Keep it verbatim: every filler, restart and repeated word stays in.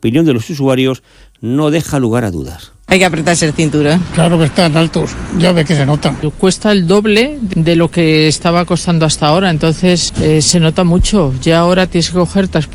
opinión de los usuarios no deja lugar a dudas. Hay que apretarse el cinturón. Claro que están altos, ya ves que se nota. Cuesta el doble de lo que estaba costando hasta ahora, entonces eh, se nota mucho. Ya ahora tienes que coger transporte